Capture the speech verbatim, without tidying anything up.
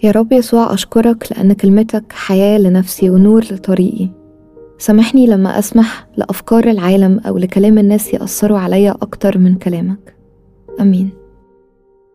يا رب يسوع، أشكرك لأن كلمتك حياة لنفسي ونور لطريقي. سامحني لما أسمح لأفكار العالم أو لكلام الناس يأثروا عليا أكتر من كلامك. أمين.